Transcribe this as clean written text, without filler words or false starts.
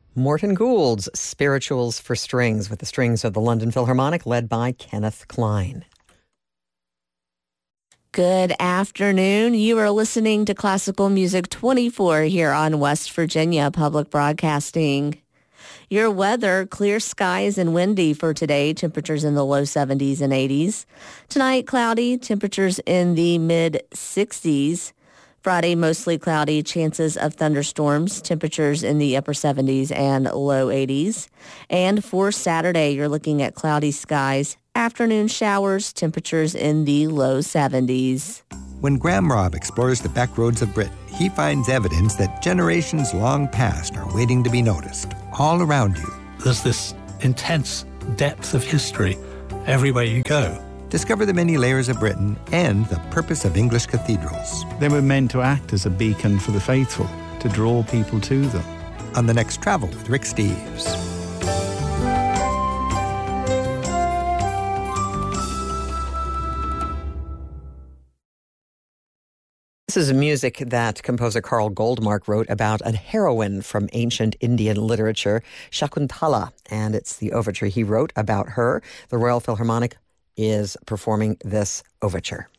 Morton Gould's Spirituals for Strings with the strings of the London Philharmonic led by Kenneth Klein. Good afternoon. You are listening to Classical Music 24 here on West Virginia Public Broadcasting. Your weather, clear skies and windy for today, temperatures in the low 70s and 80s. Tonight, cloudy, temperatures in the mid-60s. Friday, mostly cloudy, chances of thunderstorms, temperatures in the upper 70s and low 80s. And for Saturday, you're looking at cloudy skies, afternoon showers, temperatures in the low 70s. When Graham Robb explores the back roads of Britain, he finds evidence that generations long past are waiting to be noticed, all around you. There's this intense depth of history everywhere you go. Discover the many layers of Britain and the purpose of English cathedrals. They were meant to act as a beacon for the faithful, to draw people to them. On The Next Travel with Rick Steves. This is music that composer Carl Goldmark wrote about a heroine from ancient Indian literature, Shakuntala, and it's the overture he wrote about her. The Royal Philharmonic is performing this overture.